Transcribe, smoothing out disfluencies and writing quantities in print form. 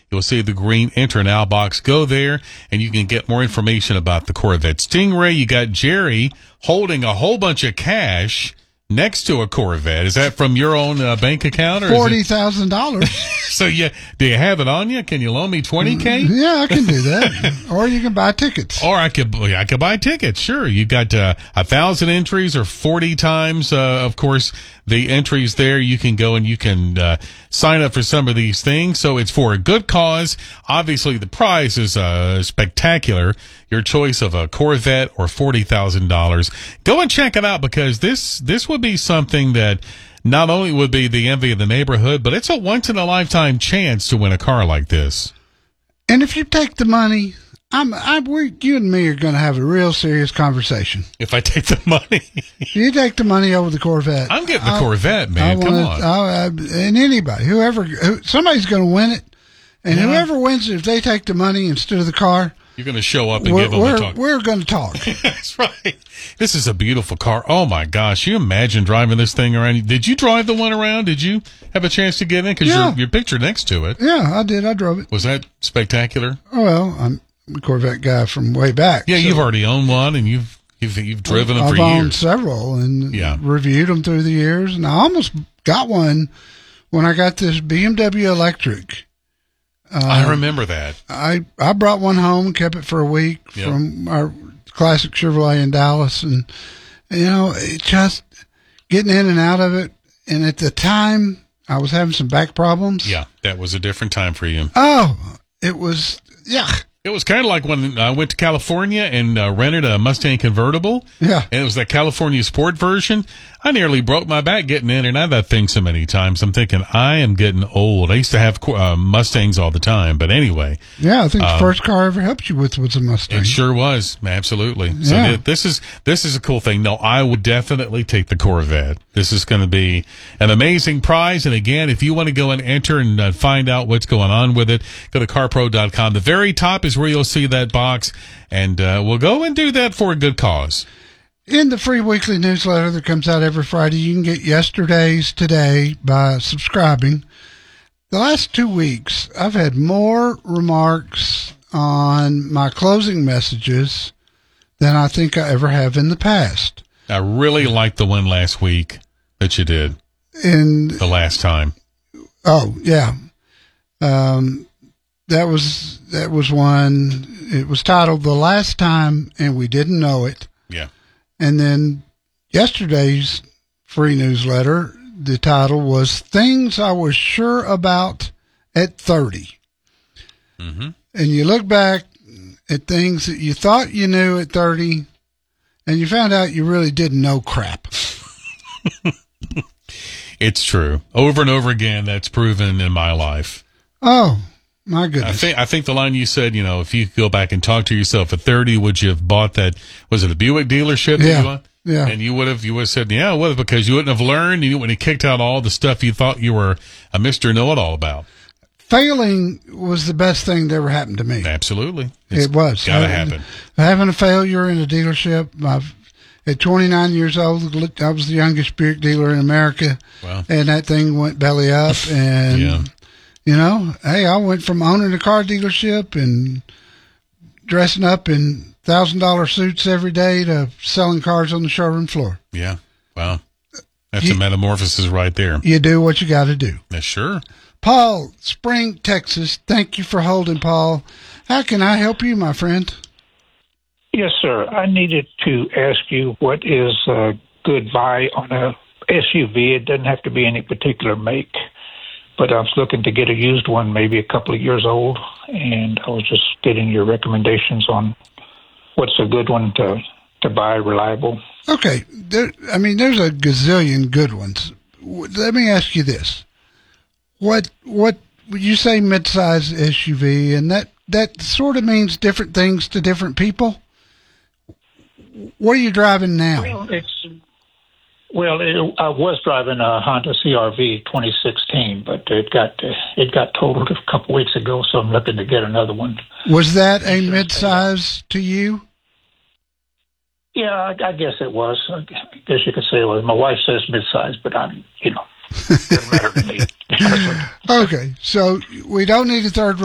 You'll see the green Enter Now box. Go there, and you can get more information about the Corvette Stingray. You got Jerry holding a whole bunch of cash next to a Corvette. Is that from your own bank account? Or $40,000. So, yeah, do you have it on you? Can you loan me $20K? Yeah, I can do that. Or you can buy tickets. Or I could buy tickets. Sure. You've got 1,000 entries or 40 times, of course, the entries there. You can go and you can sign up for some of these things. So it's for a good cause. Obviously, the prize is spectacular. Your choice of a Corvette or $40,000. Go and check it out, because this would be something that not only would be the envy of the neighborhood, but it's a once-in-a-lifetime chance to win a car like this. And if you take the money, you and me are going to have a real serious conversation. If I take the money. You take the money over the Corvette. I'm getting the Corvette, man. Come on. And anybody, somebody's going to win it. And whoever wins it, if they take the money instead of the car, you're going to show up and give them a talk. We're going to talk. That's right. This is a beautiful car. Oh, my gosh. You imagine driving this thing around. Did you drive the one around? Did you have a chance to get in? Because you're pictured next to it. Yeah, I did. I drove it. Was that spectacular? Oh, well, I'm a Corvette guy from way back. Yeah, so you've already owned one, and you've driven them for years. I've owned several and reviewed them through the years. And I almost got one when I got this BMW electric. I remember that. I brought one home, kept it for a week from our classic Chevrolet in Dallas, and it just getting in and out of it. And at the time, I was having some back problems. Yeah, that was a different time for you. Oh, it was It was kind of like when I went to California and rented a Mustang convertible. Yeah. And it was that California Sport version. I nearly broke my back getting in and out of that thing so many times. I'm thinking, I am getting old. I used to have Mustangs all the time. But anyway. Yeah, I think the first car I ever helped you with was a Mustang. It sure was. Absolutely. Yeah. So this is a cool thing. No, I would definitely take the Corvette. This is going to be an amazing prize. And again, if you want to go and enter and find out what's going on with it, go to carpro.com. The very top is where you'll see that box. And we'll go and do that for a good cause. In the free weekly newsletter that comes out every Friday, you can get yesterday's today by subscribing. The last 2 weeks, I've had more remarks on my closing messages than I think I ever have in the past. I really liked the one last week that you did. The last time. Oh, yeah. That was one. It was titled "The Last Time and We Didn't Know It." Yeah. And then yesterday's free newsletter, the title was "Things I Was Sure About at 30." Mm-hmm. And you look back at things that you thought you knew at 30, and you found out you really didn't know crap. It's true. Over and over again, that's proven in my life. Oh, my goodness. I think the line you said, if you could go back and talk to yourself at 30, would you have bought that? Was it a Buick dealership? Yeah. That you bought? Yeah. And you would have said, yeah, it was, because you wouldn't have learned. You wouldn't have kicked out all the stuff you thought you were a Mr. Know-it-all about. Failing was the best thing that ever happened to me. Absolutely. It was. Gotta happen. Having a failure in a deillership. At 29 years old, I was the youngest Buick dealer in America. Wow. And that thing went belly up. And, hey, I went from owning a car dealership and dressing up in $1,000 suits every day to selling cars on the showroom floor. Yeah. Wow. That's a metamorphosis right there. You do what you got to do. Yeah, sure. Paul, Spring, Texas. Thank you for holding, Paul. How can I help you, my friend? Yes, sir. I needed to ask you what is a good buy on a SUV. It doesn't have to be any particular make, but I was looking to get a used one, maybe a couple of years old, and I was just getting your recommendations on what's a good one to buy, reliable. Okay. There's a gazillion good ones. Let me ask you this. What would you say midsize SUV, and that sort of means different things to different people? What are you driving now? I was driving a Honda CR-V 2016, but it got totaled a couple weeks ago, so I'm looking to get another one. Was that a midsize to you? Yeah, I guess it was. I guess you could say it was. My wife says midsize, but doesn't matter to me. Okay, so we don't need a third